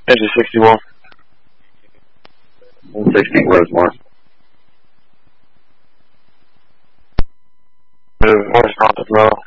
Engine 61. 116 Rosemar. Horse north of low.